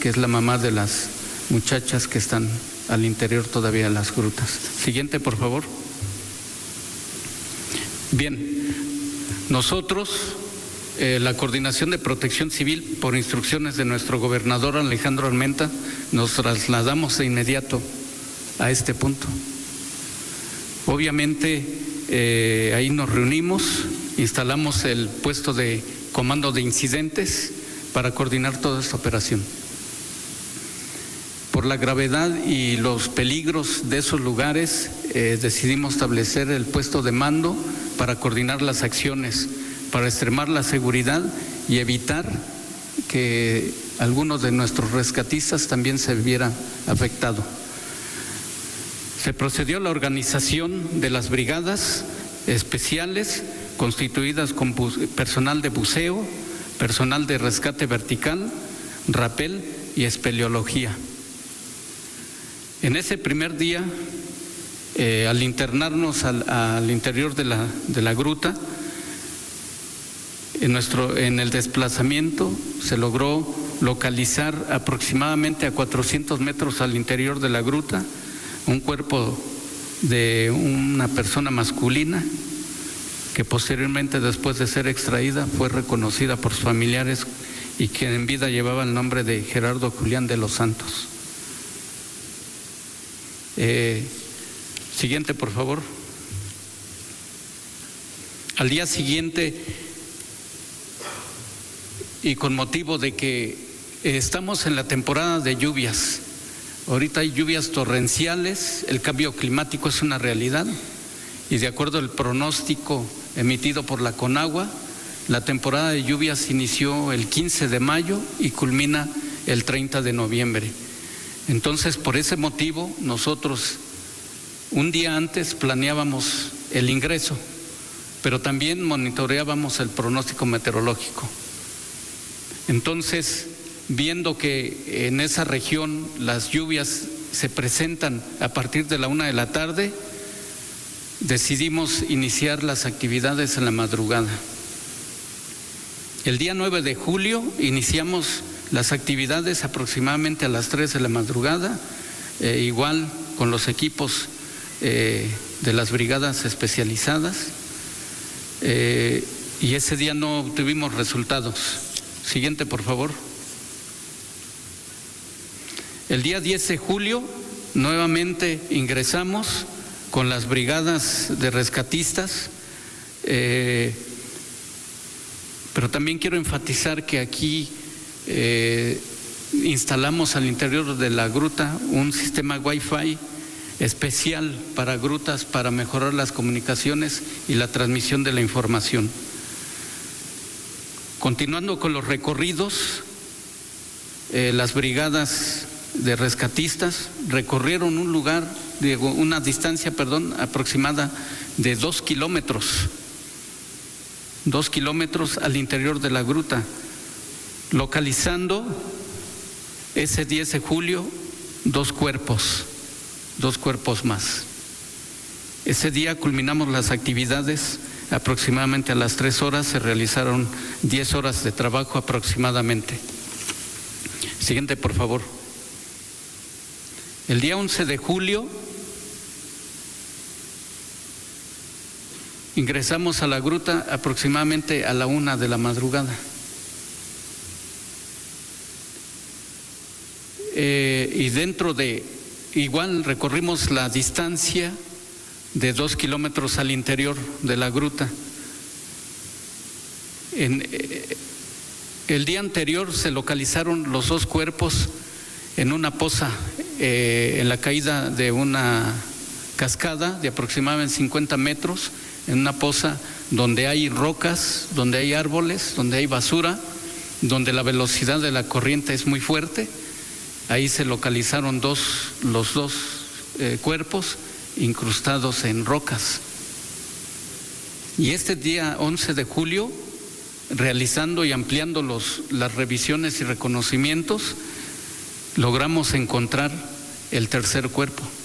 que es la mamá de las muchachas que están al interior todavía de las grutas. Siguiente, por favor. Bien, nosotros, la Coordinación de Protección Civil, por instrucciones de nuestro gobernador Alejandro Armenta, nos trasladamos de inmediato a este punto. Obviamente, ahí nos reunimos, instalamos el puesto de comando de incidentes para coordinar toda esta operación. Por la gravedad y los peligros de esos lugares, decidimos establecer el puesto de mando para coordinar las acciones, para extremar la seguridad y evitar que algunos de nuestros rescatistas también se vieran afectados. Se procedió a la organización de las brigadas especiales constituidas con personal de buceo, personal de rescate vertical, rapel y espeleología. En ese primer día, al internarnos al interior de la gruta, en el desplazamiento se logró localizar aproximadamente a 400 metros al interior de la gruta un cuerpo de una persona masculina que posteriormente, después de ser extraída, fue reconocida por sus familiares y quien en vida llevaba el nombre de Gerardo Julián de los Santos. Siguiente, por favor. Al día siguiente, y con motivo de que estamos en la temporada de lluvias, ahorita hay lluvias torrenciales, el cambio climático es una realidad, y de acuerdo al pronóstico emitido por la Conagua, la temporada de lluvias inició el 15 de mayo y culmina el 30 de noviembre. Entonces, por ese motivo, nosotros un día antes planeábamos el ingreso, pero también monitoreábamos el pronóstico meteorológico. Entonces, viendo que en esa región las lluvias se presentan a partir de la 1 de la tarde, decidimos iniciar las actividades en la madrugada. El día 9 de julio iniciamos las actividades aproximadamente a las 3 de la madrugada, igual con los equipos de las brigadas especializadas, y ese día no obtuvimos resultados. Siguiente, por favor. El día 10 de julio nuevamente ingresamos con las brigadas de rescatistas, pero también quiero enfatizar que aquí instalamos al interior de la gruta un sistema Wi-Fi especial para grutas para mejorar las comunicaciones y la transmisión de la información. Continuando con los recorridos, las brigadas de rescatistas recorrieron una distancia aproximada de 2 kilómetros. 2 kilómetros al interior de la gruta, localizando ese 10 de julio 2 cuerpos más. Ese día culminamos las actividades aproximadamente a las 3 horas, se realizaron 10 horas de trabajo aproximadamente. Siguiente, por favor. El día 11 de julio ingresamos a la gruta aproximadamente a la 1 de la madrugada. Y igual recorrimos la distancia de 2 kilómetros al interior de la gruta. El día anterior se localizaron los 2 cuerpos en una poza, en la caída de una cascada de aproximadamente 50 metros, en una poza donde hay rocas, donde hay árboles, donde hay basura, donde la velocidad de la corriente es muy fuerte. Ahí se localizaron los dos cuerpos incrustados en rocas. Y este día 11 de julio, realizando y ampliando las revisiones y reconocimientos, logramos encontrar el tercer cuerpo.